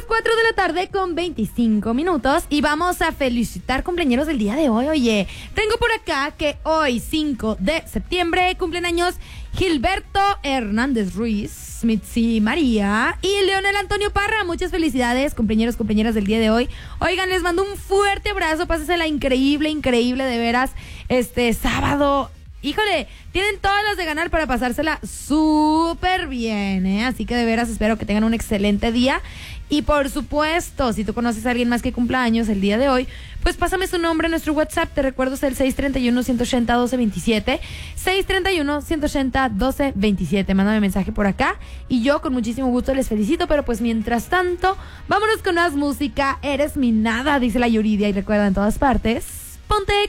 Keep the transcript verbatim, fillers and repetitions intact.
cuatro de la tarde con veinticinco minutos y vamos a felicitar cumpleaños del día de hoy. Oye, tengo por acá que hoy, cinco de septiembre, cumplen años Gilberto Hernández Ruiz, Mitzi María y Leonel Antonio Parra. Muchas felicidades, cumpleaños, cumpleañeras del día de hoy. Oigan, les mando un fuerte abrazo, pásensela increíble, increíble, de veras, este sábado. Híjole, tienen todas las de ganar para pasársela súper bien, ¿eh? Así que de veras espero que tengan un excelente día. Y por supuesto, si tú conoces a alguien más que cumpla años el día de hoy, pues pásame su nombre en nuestro WhatsApp. Te recuerdo, es el seis tres uno, uno ocho cero, uno dos dos siete. seis tres uno, uno ocho cero, uno dos dos siete. Mándame mensaje por acá y yo con muchísimo gusto les felicito. Pero pues mientras tanto, vámonos con más música. Eres mi nada, dice la Yuridia. Y recuerda, en todas partes, ponte